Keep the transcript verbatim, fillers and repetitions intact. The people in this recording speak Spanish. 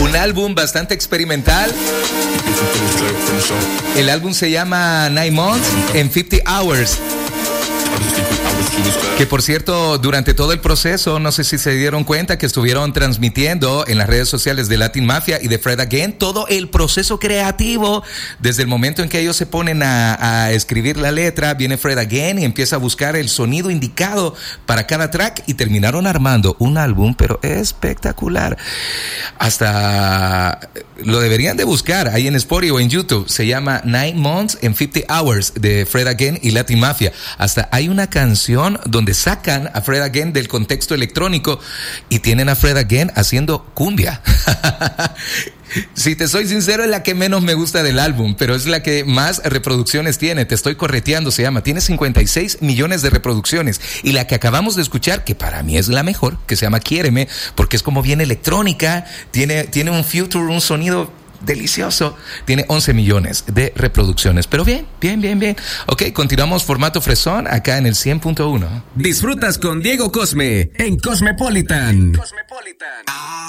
Un álbum bastante experimental. El álbum se llama Nine Months and Fifty Hours. Que por cierto, durante todo el proceso, no sé si se dieron cuenta que estuvieron transmitiendo en las redes sociales de Latin Mafia y de Fred Again todo el proceso creativo. Desde el momento en que ellos se ponen a, a escribir la letra, viene Fred Again y empieza a buscar el sonido indicado para cada track y terminaron armando un álbum, pero espectacular. Hasta lo deberían de buscar ahí en Spotify o en YouTube. Se llama Nine Months and Fifty Hours de Fred Again y Latin Mafia. Hasta hay una canción donde sacan a Fred Again del contexto electrónico y tienen a Fred Again haciendo cumbia. Si te soy sincero, es la que menos me gusta del álbum, pero es la que más reproducciones tiene. Te estoy correteando, se llama. Tiene cincuenta y seis millones de reproducciones. Y la que acabamos de escuchar, que para mí es la mejor, que se llama Quiéreme, porque es como bien electrónica, tiene, tiene un future, un sonido delicioso, tiene once millones de reproducciones. Pero bien, bien, bien, bien. Ok, continuamos formato fresón acá en el cien punto uno. Disfrutas con Diego Cosme en Cosmepolitan. Cosmepolitan.